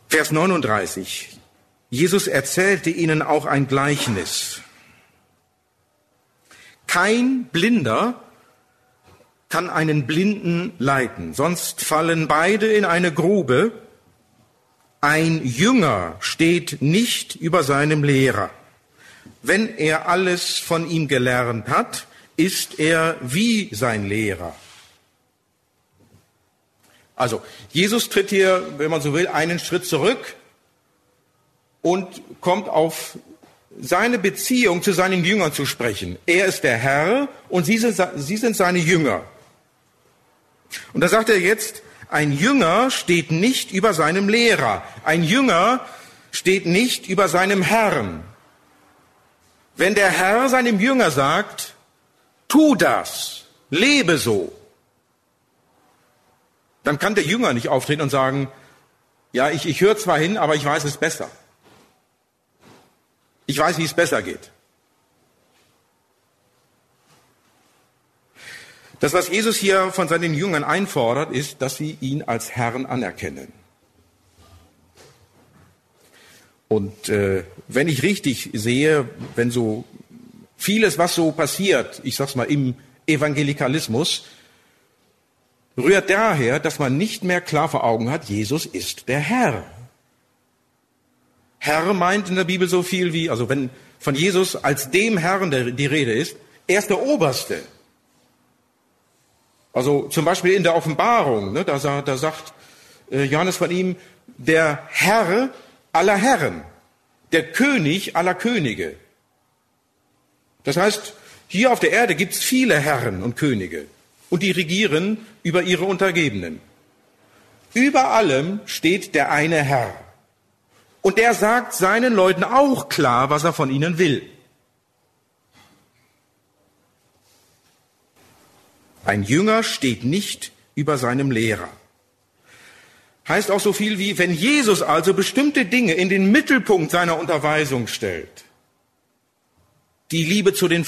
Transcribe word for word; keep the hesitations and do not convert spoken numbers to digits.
Vers neununddreißig. Jesus erzählte ihnen auch ein Gleichnis. Kein Blinder kann einen Blinden leiten, sonst fallen beide in eine Grube. Ein Jünger steht nicht über seinem Lehrer. Wenn er alles von ihm gelernt hat, ist er wie sein Lehrer. Also, Jesus tritt hier, wenn man so will, einen Schritt zurück und kommt auf seine Beziehung zu seinen Jüngern zu sprechen. Er ist der Herr und sie sind, sie sind seine Jünger. Und da sagt er jetzt, ein Jünger steht nicht über seinem Lehrer. Ein Jünger steht nicht über seinem Herrn. Wenn der Herr seinem Jünger sagt, tu das, lebe so, dann kann der Jünger nicht auftreten und sagen, ja, ich, ich höre zwar hin, aber ich weiß es besser. Ich weiß, wie es besser geht. Das, was Jesus hier von seinen Jüngern einfordert, ist, dass sie ihn als Herrn anerkennen. Und äh, wenn ich richtig sehe, wenn so vieles, was so passiert, ich sag's mal im Evangelikalismus, rührt daher, dass man nicht mehr klar vor Augen hat, Jesus ist der Herr. Herr meint in der Bibel so viel wie, also wenn von Jesus als dem Herrn der, die Rede ist, er ist der Oberste. Also zum Beispiel in der Offenbarung, ne, da, da sagt äh, Johannes von ihm, der Herr aller Herren, der König aller Könige. Das heißt, hier auf der Erde gibt es viele Herren und Könige und die regieren über ihre Untergebenen. Über allem steht der eine Herr. Und der sagt seinen Leuten auch klar, was er von ihnen will. Ein Jünger steht nicht über seinem Lehrer. Heißt auch so viel wie, wenn Jesus also bestimmte Dinge in den Mittelpunkt seiner Unterweisung stellt, die Liebe zu den